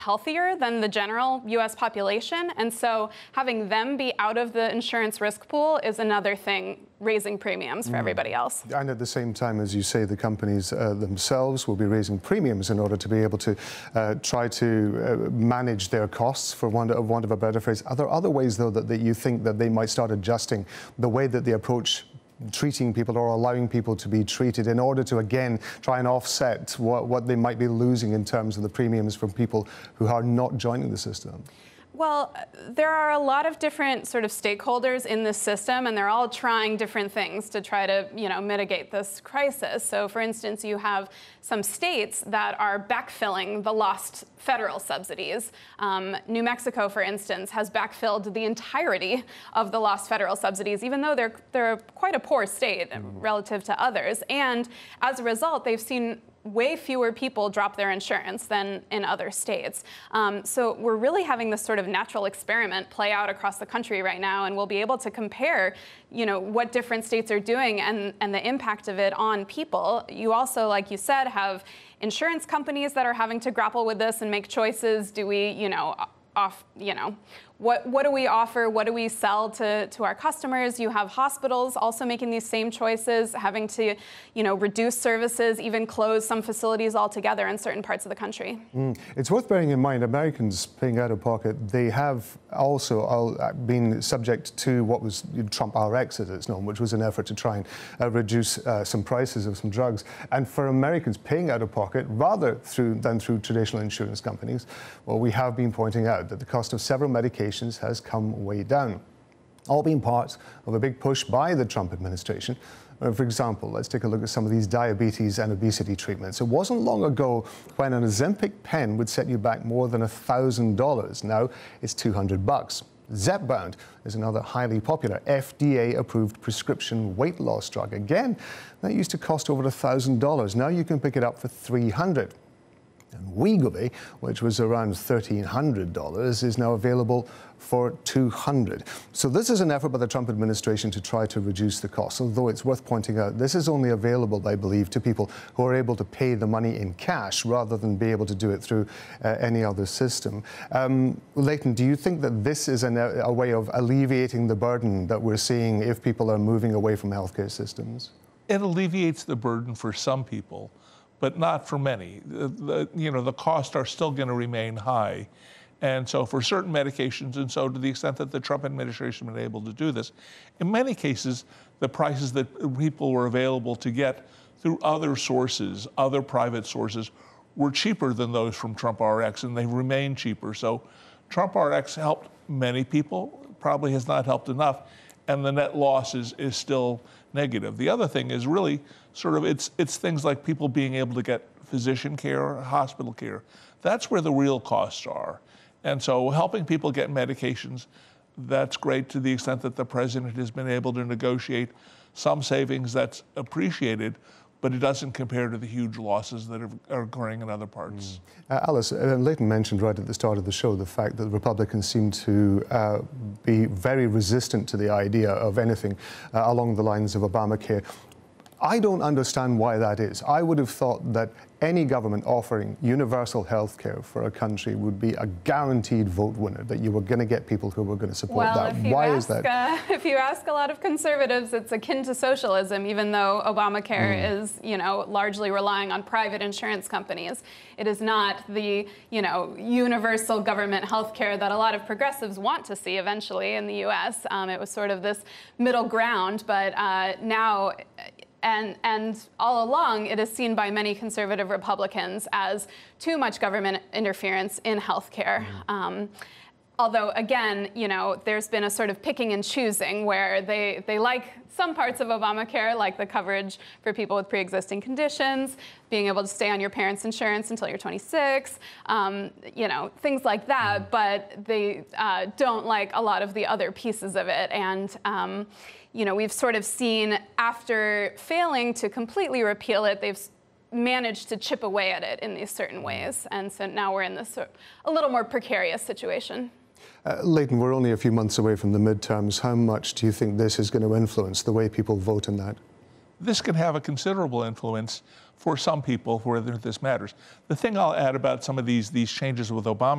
healthier than the general U.S. population, and so having them be out of the insurance risk pool is another thing raising premiums for everybody else. And at the same time, as you say, the companies themselves will be raising premiums in order to be able to try to manage their costs, for want of a better phrase. Are there other ways, though, that you think that they might start adjusting the way that they approach treating people or allowing people to be treated in order to, again, try and offset what they might be losing in terms of the premiums from people who are not joining the system? Well, there are a lot of different sort of stakeholders in this system, and they're all trying different things to try to, mitigate this crisis. So, for instance, you have some states that are backfilling the lost federal subsidies. New Mexico, for instance, has backfilled the entirety of the lost federal subsidies, even though they're quite a poor state relative to others. And as a result, they've seen way fewer people drop their insurance than in other states. So we're really having this sort of natural experiment play out across the country right now, and we'll be able to compare, what different states are doing and the impact of it on people. You also, like you said, have insurance companies that are having to grapple with this and make choices. Do we, what do we offer? What do we sell to our customers? You have hospitals also making these same choices, having to, reduce services, even close some facilities altogether in certain parts of the country. It's worth bearing in mind, Americans paying out of pocket, they have also been subject to what was Trump RX, as it's known, which was an effort to try and reduce some prices of some drugs. And for Americans paying out of pocket, rather than through traditional insurance companies, well, we have been pointing out that the cost of several medications has come way down, all being part of a big push by the Trump administration. For example, let's take a look at some of these diabetes and obesity treatments. It wasn't long ago when an Ozempic pen would set you back more than $1,000. Now it's $200. Zepbound is another highly popular FDA-approved prescription weight loss drug. Again, that used to cost over $1,000. Now you can pick it up for $300. And Wegovy, which was around $1,300, is now available for $200. So this is an effort by the Trump administration to try to reduce the cost, although it's worth pointing out this is only available, I believe, to people who are able to pay the money in cash rather than be able to do it through any other system. Leighton, do you think that this is a way of alleviating the burden that we're seeing if people are moving away from healthcare systems? It alleviates the burden for some people, but not for many. The costs are still going to remain high. And so for certain medications, and so to the extent that the Trump administration has been able to do this, in many cases, the prices that people were available to get through other sources, other private sources, were cheaper than those from Trump RX, and they remain cheaper. So Trump RX helped many people, probably has not helped enough, and the net loss is still negative. The other thing is really sort of, it's things like people being able to get physician care, hospital care. That's where the real costs are. And so helping people get medications, that's great to the extent that the president has been able to negotiate some savings. That's appreciated, but it doesn't compare to the huge losses that are occurring in other parts. Alice, Leighton mentioned right at the start of the show the fact that the Republicans seem to be very resistant to the idea of anything along the lines of Obamacare. I don't understand why that is. I would have thought that any government offering universal health care for a country would be a guaranteed vote winner, that you were going to get people who were going to support that. Why is that? If you ask a lot of conservatives, it's akin to socialism, even though Obamacare is, largely relying on private insurance companies. It is not the, universal government health care that a lot of progressives want to see eventually in the U.S. It was sort of this middle ground, but now... And all along, it is seen by many conservative Republicans as too much government interference in healthcare. Although, again, there's been a sort of picking and choosing where they like some parts of Obamacare, like the coverage for people with pre-existing conditions, being able to stay on your parents' insurance until you're 26, things like that. But they don't like a lot of the other pieces of it. And we've sort of seen, after failing to completely repeal it, they've managed to chip away at it in these certain ways. And so now we're in this a little more precarious situation. Leighton, we're only a few months away from the midterms. How much do you think this is going to influence the way people vote in that? This can have a considerable influence for some people where this matters. The thing I'll add about some of these changes with Obama